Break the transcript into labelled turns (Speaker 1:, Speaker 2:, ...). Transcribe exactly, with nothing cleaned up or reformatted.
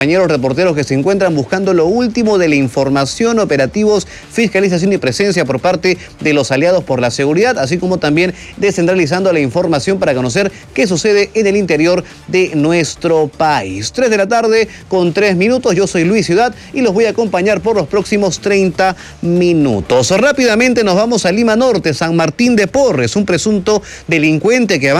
Speaker 1: Compañeros reporteros que se encuentran buscando lo último de la información, operativos, fiscalización y presencia por parte de los aliados por la seguridad, así como también descentralizando la información para conocer qué sucede en el interior de nuestro país. Tres de la tarde con tres minutos, yo soy Luis Ciudad y los voy a acompañar por los próximos treinta minutos. Rápidamente nos vamos a Lima Norte, San Martín de Porres, un presunto delincuente que